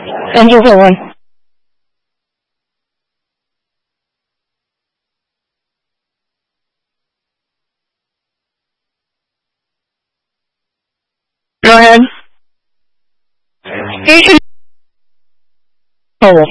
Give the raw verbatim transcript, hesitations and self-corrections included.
Thank you for one. Go ahead. You should. Oh.